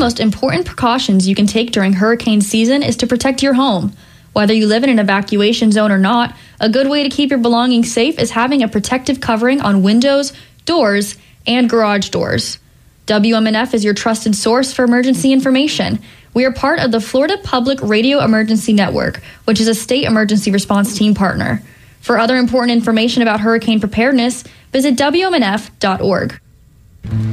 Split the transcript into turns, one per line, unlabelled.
most important precautions you can take during hurricane season is to protect your home. Whether you live in an evacuation zone or not, a good way to keep your belongings safe is having a protective covering on windows, doors, and garage doors. WMNF is your trusted source for emergency information. We are part of the Florida Public Radio Emergency Network, which is a state emergency response team partner. For other important information about hurricane preparedness, visit WMNF.org.